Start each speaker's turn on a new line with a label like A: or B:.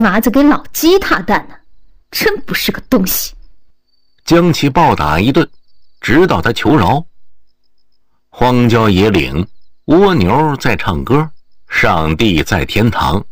A: 娃子给老鸡踏蛋呢，真不是个东西。
B: 将其暴打一顿，直到他求饶。荒郊野岭，蜗牛在唱歌，上帝在天堂。